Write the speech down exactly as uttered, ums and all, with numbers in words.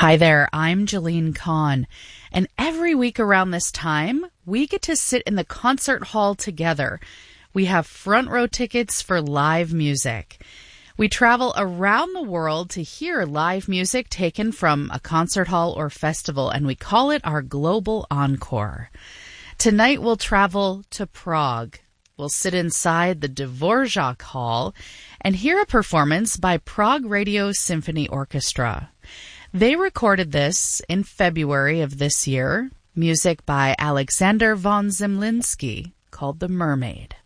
Hi there, I'm Jeline Kahn, and every week around this time, we get to sit in the concert hall together. We have front row tickets for live music. We travel around the world to hear live music taken from a concert hall or festival, and we call it our Global Encore. Tonight we'll travel to Prague. We'll sit inside the Dvorak Hall and hear a performance by Prague Radio Symphony Orchestra. They recorded this in February of this year, music by Alexander von Zemlinsky called The Mermaid.